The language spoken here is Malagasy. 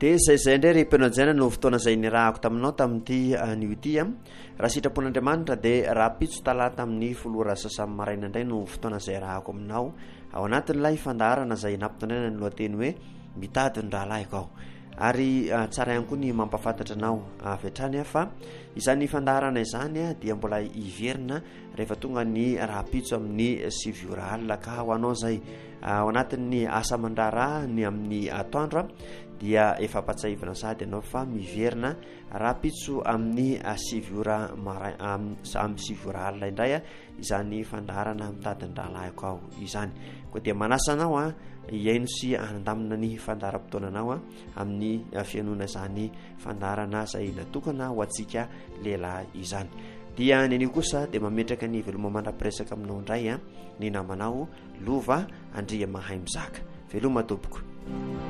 de zay ndray repenajana no fotoana zay nirahako taminao tamin'ity nioty raha sitrapon'andriamanitra de raha pitso talata amin'ny folora sasamy maraina indray no fotoana zay rahako aminao ao anatin'ilay fandaharana zay nampitondraina ny lohateny hoe mitady ny rahalahyko aho ary tsara ihany koa ny mampafantatra anao avetrany fa izany fandaharana izany dia mbola iverina rehefa tonga ny rahapitso amin'ny 7 ora alina ka ho anao zay ao anatin'ny asa mandrara ny amin'ny atoandro dia efa patsaivana sady ianao fa miverina rahapitso amin'ny 7 ora amin'ny 7 ora alina indray izany fandaharana mitady ny rahalahyko aho izany koa dia manasa anao iaino sy andamina ny fandaharam-potoananao amin'ny fianona izany fandaharana zay natokana ho antsika lehilahy izany dia nynio kosa dia mametraka ny veloma mandra-piresaka aminao indray ny namanao Lova Andria Mahay Mizaka veloma tompoko.